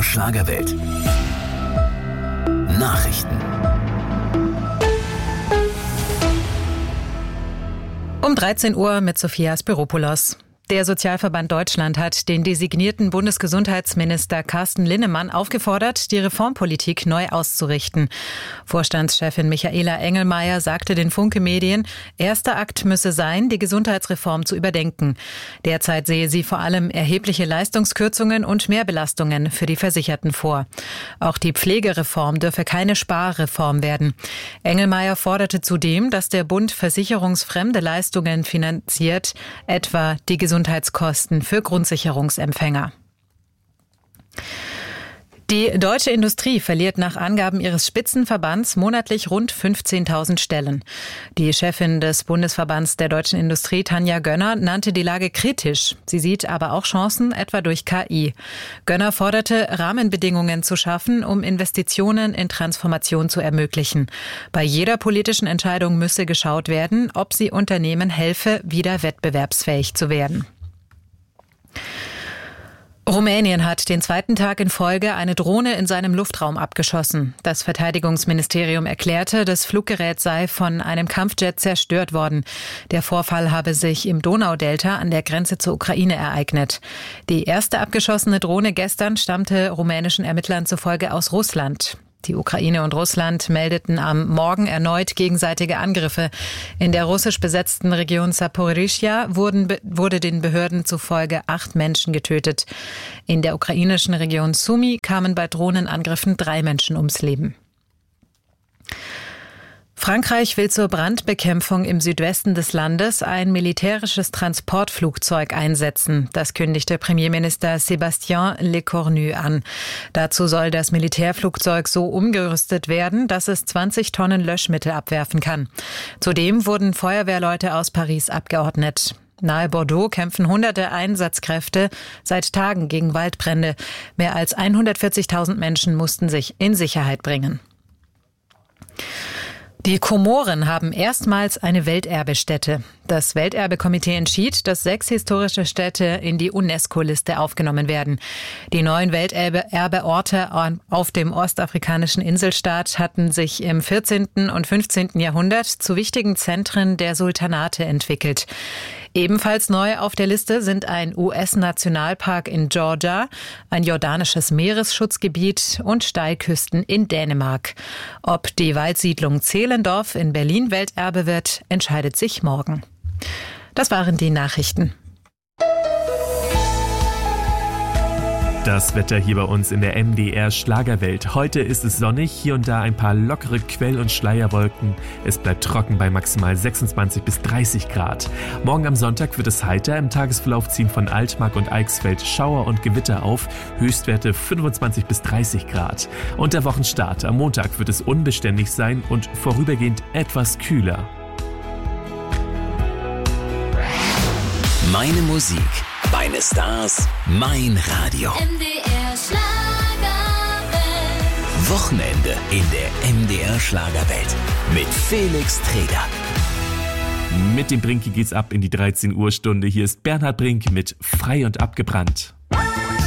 Schlagerwelt. Nachrichten. Um 13 Uhr mit Sophia Spiropoulos. Der Sozialverband Deutschland hat den designierten Bundesgesundheitsminister Carsten Linnemann aufgefordert, die Reformpolitik neu auszurichten. Vorstandschefin Michaela Engelmeier sagte den Funke Medien, erster Akt müsse sein, die Gesundheitsreform zu überdenken. Derzeit sehe sie vor allem erhebliche Leistungskürzungen und Mehrbelastungen für die Versicherten vor. Auch die Pflegereform dürfe keine Sparreform werden. Engelmeier forderte zudem, dass der Bund versicherungsfremde Leistungen finanziert, etwa die Gesundheitskosten für Grundsicherungsempfänger. Die deutsche Industrie verliert nach Angaben ihres Spitzenverbands monatlich rund 15.000 Stellen. Die Chefin des Bundesverbands der deutschen Industrie, Tanja Gönner, nannte die Lage kritisch. Sie sieht aber auch Chancen, etwa durch KI. Gönner forderte, Rahmenbedingungen zu schaffen, um Investitionen in Transformation zu ermöglichen. Bei jeder politischen Entscheidung müsse geschaut werden, ob sie Unternehmen helfe, wieder wettbewerbsfähig zu werden. Rumänien hat den zweiten Tag in Folge eine Drohne in seinem Luftraum abgeschossen. Das Verteidigungsministerium erklärte, das Fluggerät sei von einem Kampfjet zerstört worden. Der Vorfall habe sich im Donaudelta an der Grenze zur Ukraine ereignet. Die erste abgeschossene Drohne gestern stammte rumänischen Ermittlern zufolge aus Russland. Die Ukraine und Russland meldeten am Morgen erneut gegenseitige Angriffe. In der russisch besetzten Region Saporischschja wurde den Behörden zufolge 8 Menschen getötet. In der ukrainischen Region Sumy kamen bei Drohnenangriffen 3 Menschen ums Leben. Frankreich will zur Brandbekämpfung im Südwesten des Landes ein militärisches Transportflugzeug einsetzen. Das kündigte Premierminister Sébastien Lecornu an. Dazu soll das Militärflugzeug so umgerüstet werden, dass es 20 Tonnen Löschmittel abwerfen kann. Zudem wurden Feuerwehrleute aus Paris abgeordnet. Nahe Bordeaux kämpfen hunderte Einsatzkräfte seit Tagen gegen Waldbrände. Mehr als 140.000 Menschen mussten sich in Sicherheit bringen. Die Komoren haben erstmals eine Welterbestätte. Das Welterbekomitee entschied, dass 6 historische Städte in die UNESCO-Liste aufgenommen werden. Die neuen Welterbeorte auf dem ostafrikanischen Inselstaat hatten sich im 14. und 15. Jahrhundert zu wichtigen Zentren der Sultanate entwickelt. Ebenfalls neu auf der Liste sind ein US-Nationalpark in Georgia, ein jordanisches Meeresschutzgebiet und Steilküsten in Dänemark. Ob die Waldsiedlung Zehlendorf in Berlin Welterbe wird, entscheidet sich morgen. Das waren die Nachrichten. Das Wetter hier bei uns in der MDR Schlagerwelt. Heute ist es sonnig, hier und da ein paar lockere Quell- und Schleierwolken. Es bleibt trocken bei maximal 26 bis 30 Grad. Morgen am Sonntag wird es heiter. Im Tagesverlauf ziehen von Altmark und Eichsfeld Schauer und Gewitter auf. Höchstwerte 25 bis 30 Grad. Und der Wochenstart. Am Montag wird es unbeständig sein und vorübergehend etwas kühler. Meine Musik, meine Stars, mein Radio. MDR Schlagerwelt. Wochenende in der MDR Schlagerwelt mit Felix Träder. Mit dem Brinki geht's ab in die 13 Uhr Stunde. Hier ist Bernhard Brink mit Frei und abgebrannt.